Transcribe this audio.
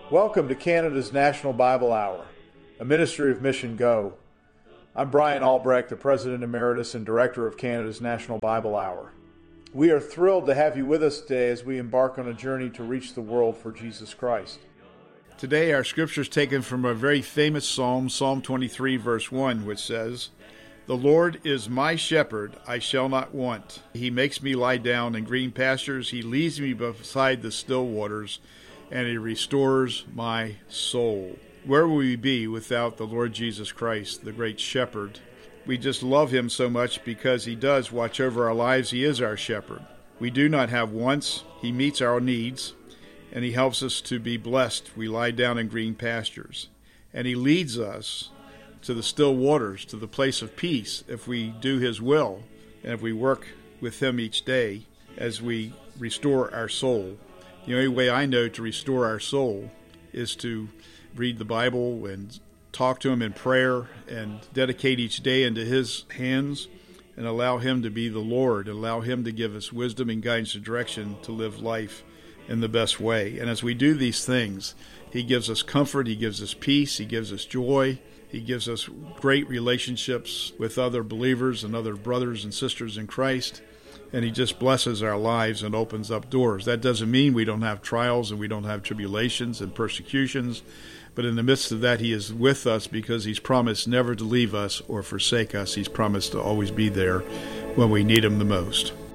Welcome to Canada's National Bible Hour, a ministry of Mission Go. I'm Brian Albrecht, the President Emeritus and Director of Canada's National Bible Hour. We are thrilled to have you with us today as we embark on a journey to reach the world for Jesus Christ. Today our scripture is taken from a very famous psalm, Psalm 23, verse 1, which says, "The Lord is my shepherd, I shall not want. He makes me lie down in green pastures. He leads me beside the still waters, and He restores my soul." Where will we be without the Lord Jesus Christ, the great shepherd? We just love Him so much because He does watch over our lives. He is our shepherd. We do not have wants. He meets our needs, and He helps us to be blessed. We lie down in green pastures, and He leads us to the still waters, to the place of peace, if we do His will, and if we work with Him each day as we restore our soul. The only way I know to restore our soul is to read the Bible and talk to Him in prayer and dedicate each day into His hands and allow Him to be the Lord, allow Him to give us wisdom and guidance and direction to live life in the best way. And as we do these things, He gives us comfort, He gives us peace, He gives us joy, He gives us great relationships with other believers and other brothers and sisters in Christ, and He just blesses our lives and opens up doors. That doesn't mean we don't have trials and we don't have tribulations and persecutions, but in the midst of that, He is with us because He's promised never to leave us or forsake us. He's promised to always be there when we need Him the most.